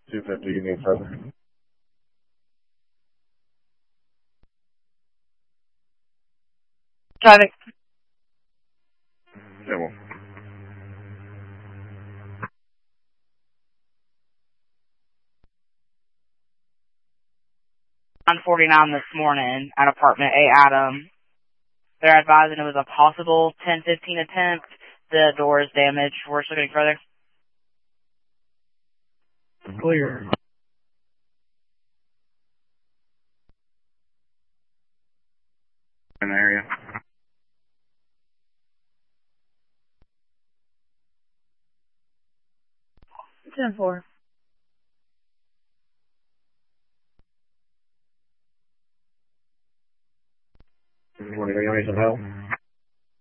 250, you need further. Traffic. Yeah, well. On 49 this morning at apartment A Adam. They're advising it was a possible 10-15 attempt. The door is damaged. We're still getting further. Clear. In the area. 10-4. You want to go give me some help?